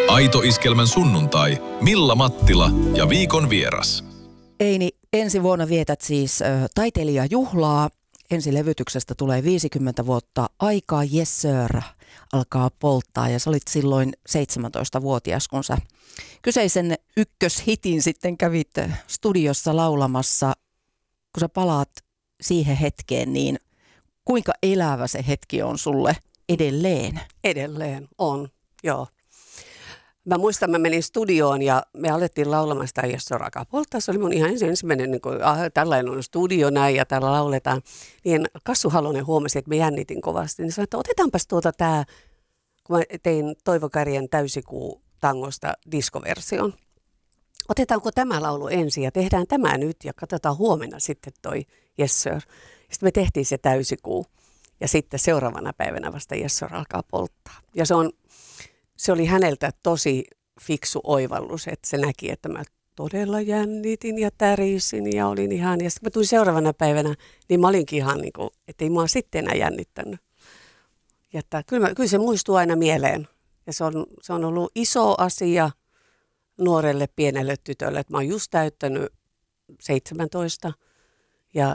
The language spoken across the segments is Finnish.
Aito Iskelmän sunnuntai, Milla Mattila ja viikon vieras. Eini, ensi vuonna vietät siis taiteilijajuhlaa. Ensilevytyksestä tulee 50 vuotta aikaa, Yes Sir alkaa polttaa ja sä olit silloin 17-vuotias, kun sä kyseisen ykköshitin sitten kävit studiossa laulamassa. Kun sä palaat siihen hetkeen, niin kuinka elävä se hetki on sulle edelleen? Edelleen on, joo. Mä muistan, mä menin studioon ja me alettiin laulamaan sitä Yes Sir alkaa polttaa. Se oli mun ihan ensimmäinen, niin kuin, tällainen on studio näin ja täällä lauletaan. Niin Kassu Halonen huomasi, että me jännitin kovasti. Niin sanoi, että otetaanpas tää, kun mä tein Toivo Kärjen Täysikuu tangosta diskoversion. Otetaanko tämä laulu ensin ja tehdään tämä nyt ja katsotaan huomenna sitten toi Yes Sir. Sitten me tehtiin se Täysikuu ja sitten seuraavana päivänä vasta Yes Sir alkaa polttaa. Ja se oli häneltä tosi fiksu oivallus, että se näki, että mä todella jännitin ja tärisin ja olin ihan. Ja sitten mä tulin seuraavana päivänä, niin mä olinkin ihan niin kuin, että ei mua sitten enää jännittänyt. Ja kyllä se muistuu aina mieleen. Ja se on ollut iso asia nuorelle pienelle tytölle, että mä oon just täyttänyt 17 ja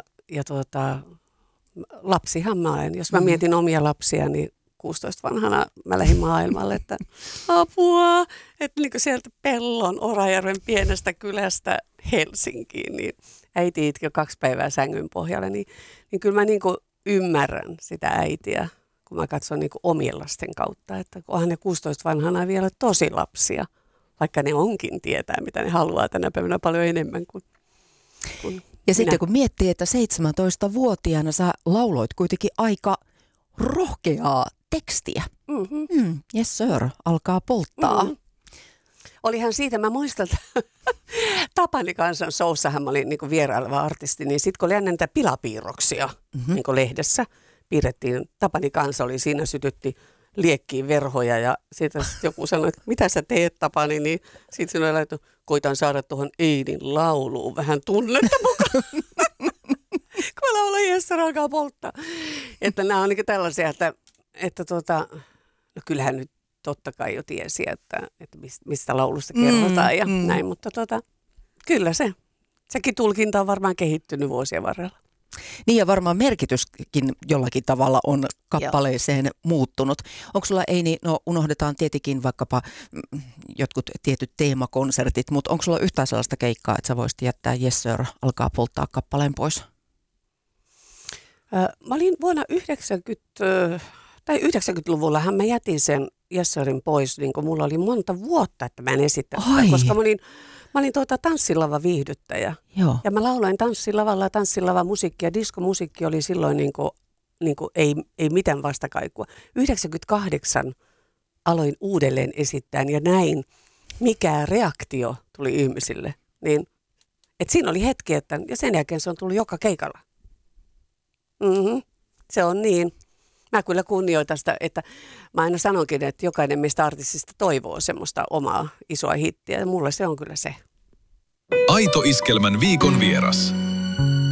lapsihan mä olen. Jos mä mietin omia lapsia, niin 16 vanhana mä lähdin maailmalle, että apua, että niin kuin sieltä Pellon Orajärven pienestä kylästä Helsinkiin, niin äiti itki 2 päivää sängyn pohjalle, niin kyllä mä niin kuin ymmärrän sitä äitiä, kun mä katson niin kuin omien lasten kautta, että onhan ne 16 vanhana vielä tosi lapsia, vaikka ne onkin tietää, mitä ne haluaa tänä päivänä paljon enemmän kuin ja sitten kun miettii, että 17-vuotiaana sä lauloit kuitenkin aika rohkeaa tekstiä. Yes Sir alkaa polttaa. Olihan siitä, mä muistan, Tapani Kansan showssahan mä olin niin vieraileva artisti, niin sitten kun oli ennen näitä pilapiirroksia niin lehdessä, piirrettiin, Tapani Kansa oli siinä, sytytti liekkiin verhoja ja sitten joku sanoi, että mitä sä teet Tapani, niin sitten sinua oli laittu, koitan saada tuohon Eidin lauluun vähän tunnetta mukaan. Kun mä laulan Yes Sir alkaa polttaa. Että nämä on niin tällaisia, että no kyllähän nyt totta kai jo tiesi, että mistä laulusta kerrotaan ja näin, mutta kyllä sekin tulkinta on varmaan kehittynyt vuosien varrella. Niin ja varmaan merkityskin jollakin tavalla on kappaleeseen muuttunut. Onko sulla, Eini, no unohdetaan tietenkin vaikkapa jotkut tietyt teemakonsertit, mutta onko sulla yhtään sellaista keikkaa, että sä voisit jättää Yes Sir alkaa polttaa kappaleen pois? Mä olin vuonna 90-luvullahan mä jätin sen Yes Sirin pois, niin kun mulla oli monta vuotta, että mä en esittänyt sitä, koska mä olin tanssilava viihdyttäjä. Joo. Ja mä lauloin tanssilavalla, tanssilava musiikki ja diskomusiikki oli silloin niin kuin ei mitään vastakaikua. 98 aloin uudelleen esittää ja näin, mikä reaktio tuli ihmisille. Niin, et siinä oli hetki, ja sen jälkeen se on tullut joka keikalla. Se on niin. Mä kyllä kunnioitan sitä, että mä aina sanonkin, että jokainen meistä artistista toivoo semmoista omaa isoa hittiä ja mulle se on kyllä se. Aito Iskelmän viikon vieras.